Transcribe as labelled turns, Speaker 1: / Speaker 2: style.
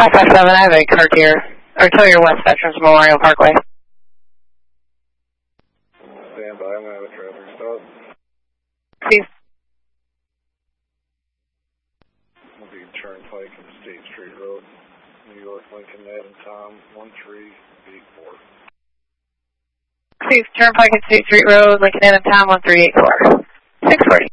Speaker 1: 557, I have a car here, or Toyer West Veterans Memorial Parkway.
Speaker 2: Stand by, I'm going to have a traffic stop.
Speaker 1: Please.
Speaker 2: Will be Turnpike and State Street Road, New York, Lincoln, Ned and Tom, 1384.
Speaker 1: Please, Turnpike and State Street Road, Lincoln and Tom, 1384. 640.